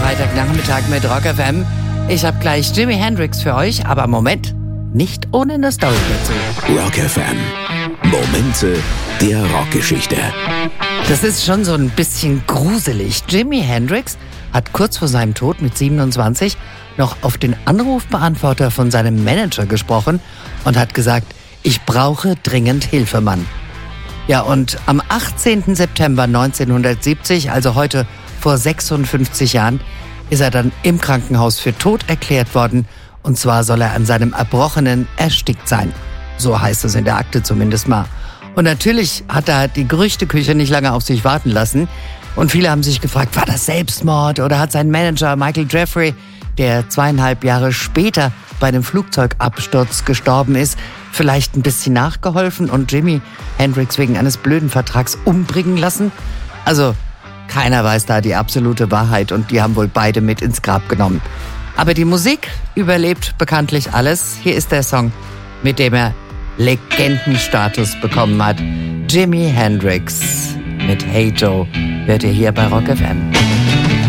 Freitagnachmittag mit Rock FM. Ich habe gleich Jimi Hendrix für euch, aber Moment, nicht ohne eine Story dazu. Rock FM. Momente der Rockgeschichte. Das ist schon so ein bisschen gruselig. Jimi Hendrix hat kurz vor seinem Tod mit 27 noch auf den Anrufbeantworter von seinem Manager gesprochen und hat gesagt, ich brauche dringend Hilfe, Mann. Ja, und am 18. September 1970, also heute vor 56 Jahren, ist er dann im Krankenhaus für tot erklärt worden. Und zwar soll er an seinem Erbrochenen erstickt sein. So heißt es in der Akte zumindest mal. Und natürlich hat da die Gerüchteküche nicht lange auf sich warten lassen. Und viele haben sich gefragt, war das Selbstmord oder hat sein Manager Michael Jeffrey, der 2,5 Jahre später bei einem Flugzeugabsturz gestorben ist, vielleicht ein bisschen nachgeholfen und Jimi Hendrix wegen eines blöden Vertrags umbringen lassen? Also keiner weiß da die absolute Wahrheit und die haben wohl beide mit ins Grab genommen. Aber die Musik überlebt bekanntlich alles. Hier ist der Song, mit dem er Legendenstatus bekommen hat. Jimi Hendrix mit Hey Joe hört ihr hier bei Rock FM.